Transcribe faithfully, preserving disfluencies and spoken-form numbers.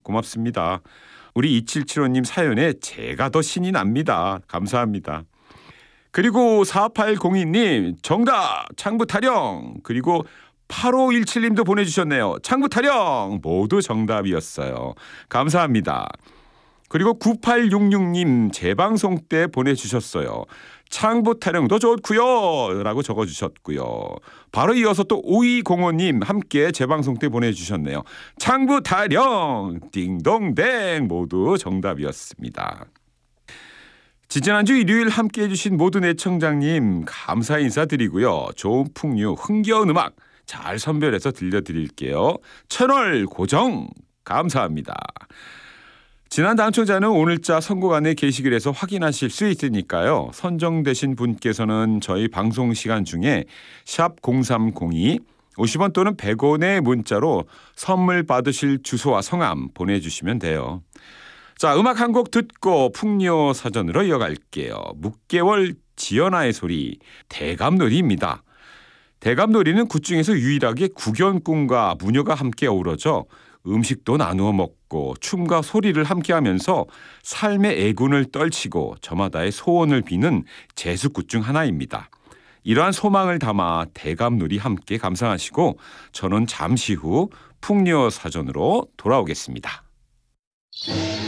고맙습니다. 우리 이칠칠오님 사연에 제가 더 신이 납니다. 감사합니다. 그리고 사팔공이님 정답 창부 타령. 그리고 팔오일칠님도 보내주셨네요. 창부 타령 모두 정답이었어요. 감사합니다. 그리고 구팔육육님 재방송 때 보내주셨어요. 창부 타령도 좋고요 라고 적어주셨고요. 바로 이어서 또 오이공오님 함께 재방송 때 보내주셨네요. 창부 타령 띵동댕 모두 정답이었습니다. 지지난주 일요일 함께해 주신 모든 애청자님 감사 인사드리고요. 좋은 풍류 흥겨운 음악 잘 선별해서 들려드릴게요. 채널 고정 감사합니다. 지난 당첨자는 오늘자 선곡안내 게시글에서 확인하실 수 있으니까요. 선정되신 분께서는 저희 방송 시간 중에 샵 공삼공이 오십 원 또는 백 원의 문자로 선물 받으실 주소와 성함 보내주시면 돼요. 자, 음악 한 곡 듣고 풍요 사전으로 이어갈게요. 묵개월 지연아의 소리 대감놀이입니다. 대감놀이는 굿 중에서 유일하게 구견꾼과 무녀가 함께 어우러져 음식도 나누어 먹고 춤과 소리를 함께하면서 삶의 애군을 떨치고 저마다의 소원을 비는 제수굿 중 하나입니다. 이러한 소망을 담아 대감놀이 함께 감상하시고 저는 잠시 후 풍요 사전으로 돌아오겠습니다.